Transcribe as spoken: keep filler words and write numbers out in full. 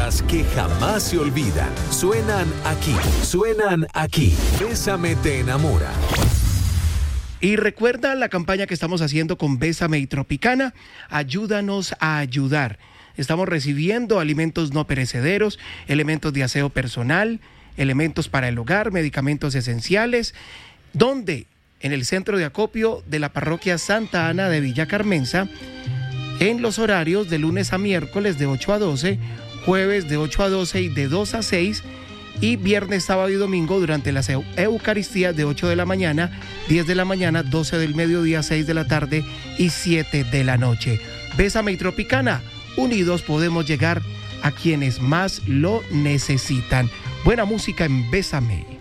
baladas que jamás se olvidan. Suenan aquí, suenan aquí. Bésame te enamora. Y recuerda la campaña que estamos haciendo con Bésame y Tropicana. Ayúdanos a ayudar. Estamos recibiendo alimentos no perecederos, elementos de aseo personal, elementos para el hogar, medicamentos esenciales. ¿Dónde? En el centro de acopio de la parroquia Santa Ana de Villa Carmenza, en los horarios de lunes a miércoles de ocho a doce, jueves de ocho a doce y de dos a seis, y viernes, sábado y domingo durante las eu- Eucaristías de ocho de la mañana, diez de la mañana, doce del mediodía, seis de la tarde y siete de la noche. Bésame y Tropicana, unidos podemos llegar a quienes más lo necesitan. Buena música en Bésame.